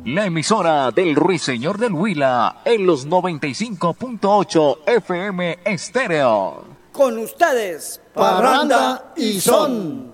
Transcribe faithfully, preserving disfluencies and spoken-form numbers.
La emisora del Ruiseñor del Huila en los noventa y cinco punto ocho F M Estéreo. Con ustedes, Parranda y Son.